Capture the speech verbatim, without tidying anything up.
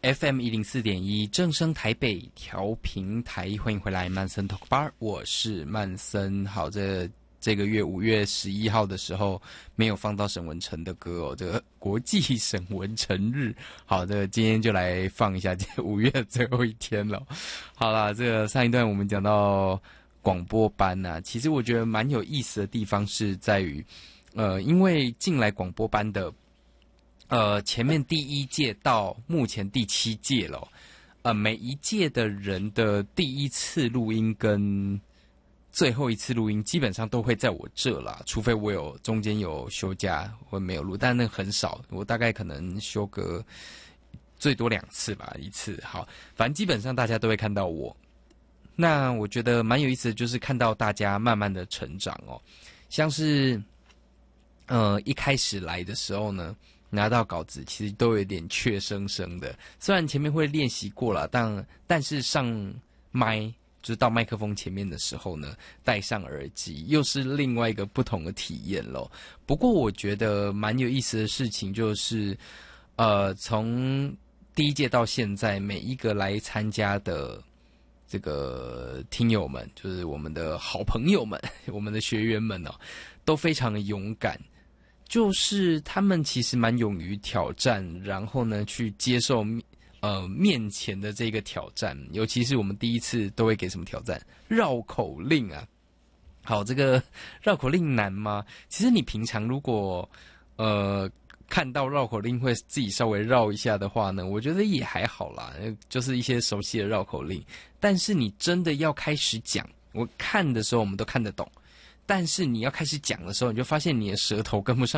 F M 一零四点一正声台北调频台，欢迎回来曼森 Talk Bar， 我是曼森。好，这这个月五月十一号的时候没有放到沈文程的歌哦，这个国际沈文程日。好，这个今天就来放一下，五月最后一天了。好啦，这个上一段我们讲到广播班啊，其实我觉得蛮有意思的地方是在于，呃，因为进来广播班的。呃，前面第一届到目前第七届了，呃，每一届的人的第一次录音跟最后一次录音基本上都会在我这啦，除非我有中间有休假或没有录，但那个很少，我大概可能休个最多两次吧，一次。好，反正基本上大家都会看到我。那我觉得蛮有意思的，就是看到大家慢慢的成长哦，像是呃一开始来的时候呢。拿到稿子其实都有点怯生生的，虽然前面会练习过了，但但是上麦就是到麦克风前面的时候呢，戴上耳机又是另外一个不同的体验咯。不过我觉得蛮有意思的事情就是，呃，从第一届到现在，每一个来参加的这个听友们，就是我们的好朋友们，我们的学员们哦，都非常的勇敢。就是他们其实蛮勇于挑战，然后呢去接受呃面前的这个挑战，尤其是我们第一次都会给什么挑战？绕口令啊！好，这个绕口令难吗？其实你平常如果呃看到绕口令会自己稍微绕一下的话呢，我觉得也还好啦，就是一些熟悉的绕口令。但是你真的要开始讲，我看的时候我们都看得懂。但是你要开始讲的时候，你就发现你的舌头跟不上。